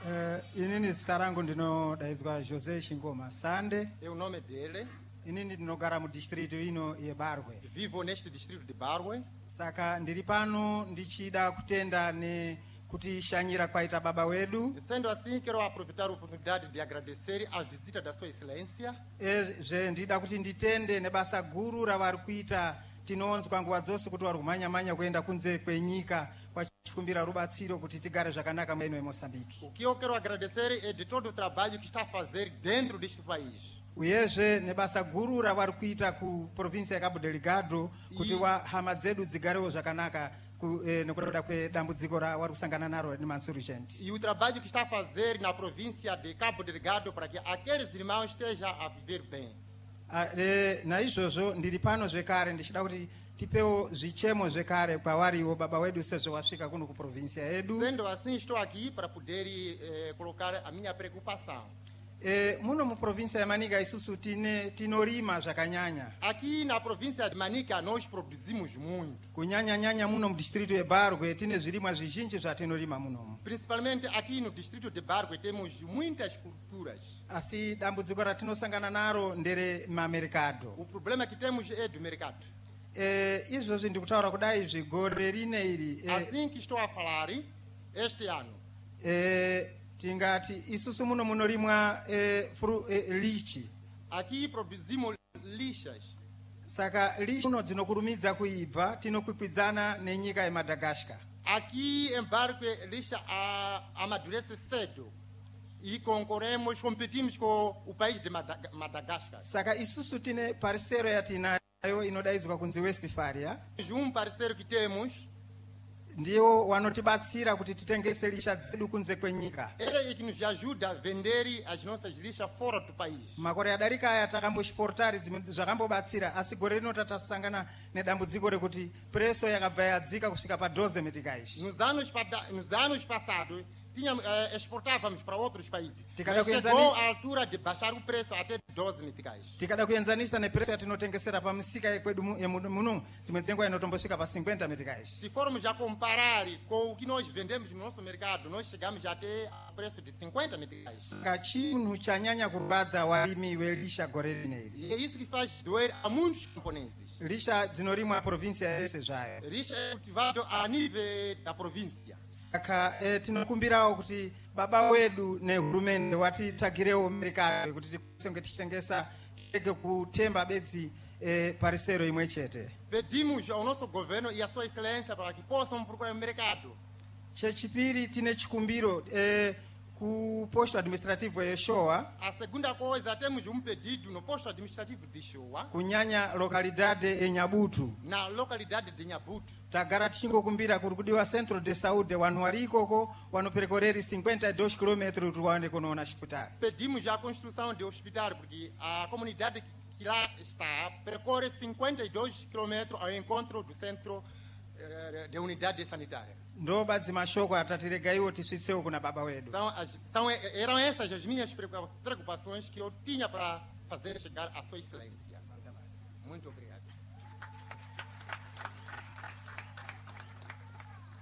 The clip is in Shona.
Inini zita rangu ndinodaizwa Jose Shingoma Sande. É o nome dele. Inini ndinogara mu district ino yeBarwe. Vivo neste distrito de Barwe. Saka ndiri pano ndichida kutenda ne kutishanyira kwaita baba wedu. Sendo assim, quero aproveitar a oportunidade de agradecer a visita da Sua Excelência. Je ndida kuti nditende nebasa guru ravari kuita. Tinonzwa nguva dzose kuti vari kumhanya kuenda kunze kwenyika kwachikumbira rubatsiro kuti tigare zvakanaka muno eMoçambique. O que eu quero agradecer é de todo o trabalho que está a fazer dentro deste país. Uyezve nebasa guru ravari kuita kuprovinsia yaCabo Delgado kuti hama dzedu dzigarewo zvakanaka nekuda kwedambudziko ravari kusangana naro nemasurgente. E o trabalho que está a fazer na província de Cabo Delgado para que aqueles irmãos estejam a viver bem. Naizvozvo ndiri pano zvekare ndichida kuti tipewo zvichemo zvekare kwawariwo baba wedu sezvo wasvika kuno kuprovinsia yedu. Sendo assim, estou aqui para poder colocar a minha preocupação. Muno muprovinsia yaManika isusu tinorima zvakanyanya. Aqui na província de Manica nós produzimos muito. Kunyanya muno mudistrito yeBarwe tine zvirimwa zvizhinji zvatinorima munomu. Principalmente aqui no distrito de Barwe temos muitas culturas. Asi dambudziko ratinosangana naro ndere mamercado. O problema que temos é do mercado. Izvozvi ndikutaura kudai zvigore rine iri. Assim que estou a falar, este ano. Tingati isusu muno munorimwa lichi. Aqui produzimos lixas. Saka lichi muno dzinokurumidza kuibva tinokwikwidzana nenyika yeMadagascar. Aqui em Barwe lixa amadurece cedo e competimos com o país de Madagascar. Saka isusu tine parceiro yatinayo inodaidzwa kunzi Westphalia. Parceiro que temos ndiwo wanotibatsira kuti titengese lisha dzedu kunze kwenyika. Ele que nos ajuda a vender as nossas lixas fora do país. Makore adarika aya takamboexportari zvakambobatsira asi gore rino tatasangana nedambudziko rekuti preso yakabva yadzika kusvika pa12 meticais. Nos anos passados exportávamos para outros países. Chegou a altura de baixar o preço até 12 meticais. Tikada kuenzanisa nepreso yatinotengesera pamisika yekwedu muno dzimwe dzenguva inotombosvika pa 50 meticais. Se formos a comparar com o que nós vendemos no nosso mercado, nós chegamos até a preço de 50 meticais. Saka chinhu chanyanya kurwadza warimi welisha gore rineri. E é isso que faz doer a muitos camponeses. Lisha dzinorimwa província yese zvayo. Lisha é cultivado a nível da província. Saka tinokumbirawo kuti baba wedu nehurumende watitsvagirewo mercado kuti tikwanise tichitengesa tirege kutemba bedzi parcero imwe chete. Pedimos ao nosso governo e à Sua Excelência para que possam procurar mercado. Chechipiri tine chikumbiro ku posto administrativo yeShowa. A segunda coisa, temos pedido no posto administrativo de Showa. Kunyanya localidade eNyabutu. Na localidade de Nyabutu. Tagara tichingokumbira kuri kudiwa centro de saúde wanu wari ikoko wanopercorreri 52 km kuti waende kunoona hospital. Pedimos a construção de hospital porque a comunidade que lá está percorre 52 km ao encontro do centro de unidade sanitária. Ndo badzi mashoko atatirega iwo tisvitsewo kuna baba wedu. Eram essas as minhas preocupações que eu tinha para fazer chegar à Sua Excelência. Muito obrigado.